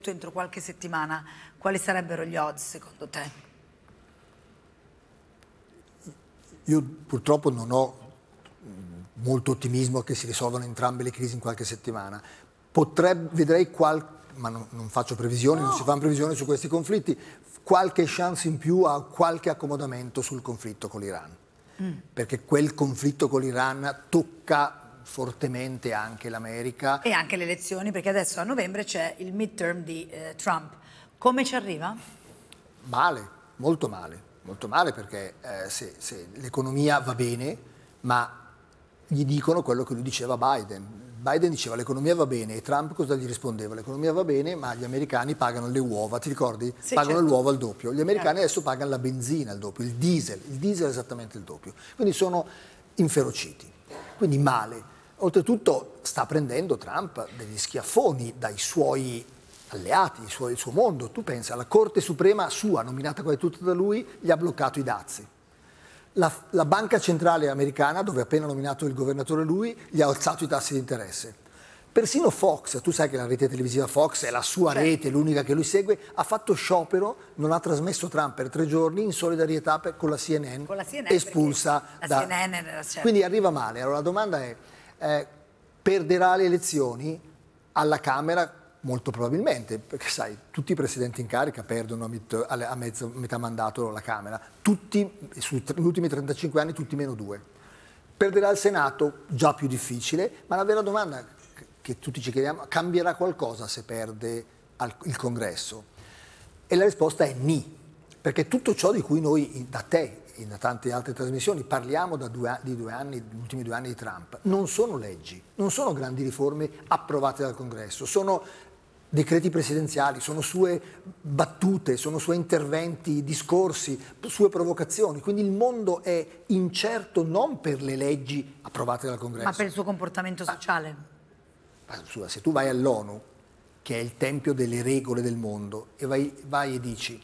entro qualche settimana, quali sarebbero gli odds secondo te? Io purtroppo non ho molto ottimismo che si risolvano entrambe le crisi in qualche settimana. Vedrei ma non faccio previsioni, non si fanno previsioni su questi conflitti, qualche chance in più a qualche accomodamento sul conflitto con l'Iran. Perché quel conflitto con l'Iran tocca fortemente anche l'America. E anche le elezioni, perché adesso a novembre c'è il midterm di Trump. Come ci arriva? Male, molto male perché se l'economia va bene, ma gli dicono quello che lui diceva a Biden. Biden diceva l'economia va bene e Trump cosa gli rispondeva? L'economia va bene, ma gli americani pagano le uova, ti ricordi? Sì, pagano certo. l'uovo al doppio. Gli americani adesso pagano la benzina al doppio, il diesel è esattamente il doppio. Quindi sono inferociti, quindi male. Oltretutto sta prendendo Trump degli schiaffoni dai suoi alleati, il suo mondo. Tu pensa, la Corte Suprema sua, nominata quasi tutta da lui, gli ha bloccato i dazi. La banca centrale americana, dove ha appena nominato il governatore lui, gli ha alzato i tassi di interesse. Persino Fox, tu sai che la rete televisiva Fox è la sua rete, l'unica che lui segue, ha fatto sciopero, non ha trasmesso Trump per 3 giorni in solidarietà con la CNN, espulsa la CNN era, certo. Quindi arriva male. Allora la domanda è, perderà le elezioni alla Camera? Molto probabilmente, perché sai, tutti i presidenti in carica perdono a metà mandato la Camera, tutti, negli ultimi 35 anni, tutti meno 2. Perderà il Senato, già più difficile, ma la vera domanda che tutti ci chiediamo, cambierà qualcosa se perde il Congresso? E la risposta è ni, perché tutto ciò di cui noi, da te e da tante altre trasmissioni, parliamo gli ultimi 2 anni di Trump, non sono leggi, non sono grandi riforme approvate dal Congresso, sono decreti presidenziali, sono sue battute, sono suoi interventi, discorsi, sue provocazioni. Quindi il mondo è incerto non per le leggi approvate dal Congresso, ma per il suo comportamento sociale. Se tu vai all'ONU, che è il tempio delle regole del mondo, e vai e dici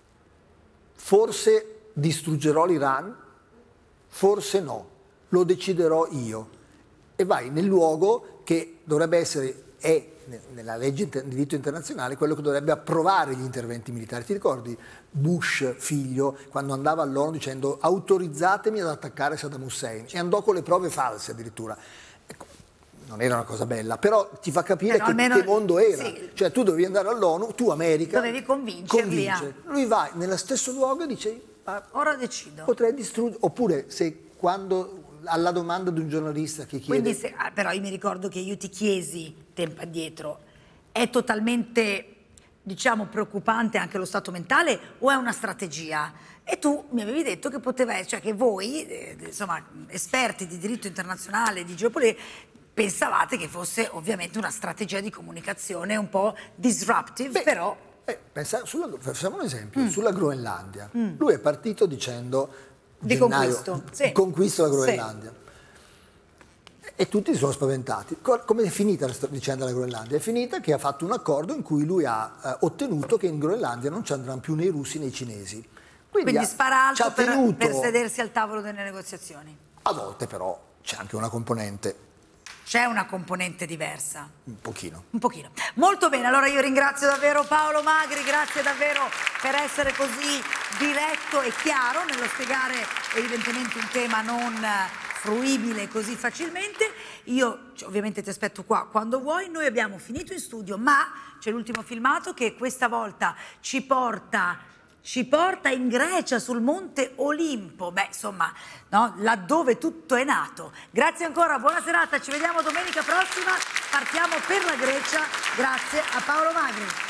forse distruggerò l'Iran, forse no, lo deciderò io, e vai nel luogo che dovrebbe essere, nella legge di diritto internazionale, quello che dovrebbe approvare gli interventi militari. Ti ricordi Bush figlio quando andava all'ONU dicendo autorizzatemi ad attaccare Saddam Hussein, e andò con le prove false addirittura? Ecco, non era una cosa bella, però ti fa capire che mondo era. Sì. Cioè tu dovevi andare all'ONU, tu America, dovevi convincerli. Lui va nello stesso luogo e dice ora decido, potrei distruggere. Oppure se quando alla domanda di un giornalista che chiede... Quindi però io mi ricordo che io ti chiesi tempo addietro, è totalmente, diciamo, preoccupante anche lo stato mentale o è una strategia? E tu mi avevi detto che poteva essere, cioè che voi, insomma, esperti di diritto internazionale, di geopolitica, pensavate che fosse ovviamente una strategia di comunicazione un po' disruptive, però... Facciamo un esempio, sulla Groenlandia. Lui è partito dicendo... Conquisto la Groenlandia. Sì. E tutti si sono spaventati. Come è finita la vicenda della Groenlandia? È finita che ha fatto un accordo in cui lui ha ottenuto che in Groenlandia non ci andranno più né i russi né i cinesi. Quindi spara alto per sedersi al tavolo delle negoziazioni. A volte però c'è anche una componente. C'è una componente diversa. Un pochino. Molto bene, allora io ringrazio davvero Paolo Magri, grazie davvero per essere così diretto e chiaro nello spiegare evidentemente un tema non fruibile così facilmente. Io ovviamente ti aspetto qua quando vuoi, noi abbiamo finito in studio, ma c'è l'ultimo filmato che questa volta ci porta in Grecia, sul monte Olimpo, insomma, no? Laddove tutto è nato. Grazie ancora, buona serata, ci vediamo domenica prossima, partiamo per la Grecia, grazie a Paolo Magri.